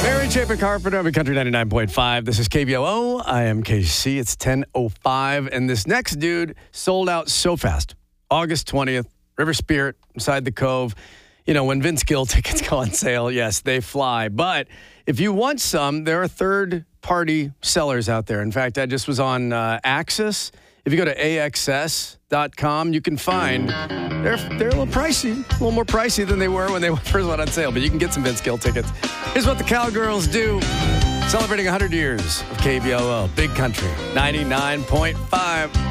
Mary Chapin Carpenter of Country 99.5. This is KBOO. I am KC. It's 10:05. And this next dude sold out so fast. August 20th, River Spirit inside the Cove. You know, when Vince Gill tickets go on sale, yes, they fly. But if you want some, there are third-party sellers out there. In fact, I just was on Axis. If you go to AXS.com, you can find they're a little pricey, a little more pricey than they were when they first went on sale, but you can get some Vince Gill tickets. Here's what the Cowgirls do. Celebrating 100 years of KBOO, Big Country 99.5.